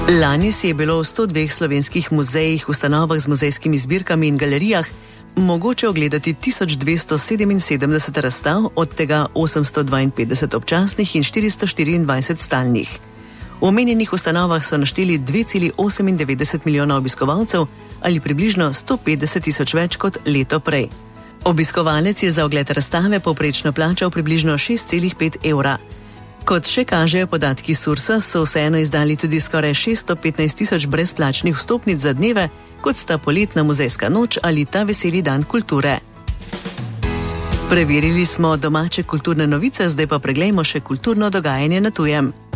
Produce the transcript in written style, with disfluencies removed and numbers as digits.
Lani si je bilo v 102 slovenskih muzejih, ustanovah z muzejskimi zbirkami in galerijah mogoče ogledati 1277 razstav, od tega 852 občasnih in 424 stalnih. V omenjenih ustanovah so našteli 2,98 milijona obiskovalcev ali približno 150 tisoč več kot leto prej. Obiskovalec je za ogled razstave povprečno plačal približno 6,5 evra. Kot še kažejo podatki Sursa, so vseeno izdali tudi skoraj 615 tisoč brezplačnih vstopnic za dneve, kot sta poletna muzejska noč ali ta veseli dan kulture. Preverili smo domače kulturne novice, zdaj pa preglejmo še kulturno dogajanje na tujem.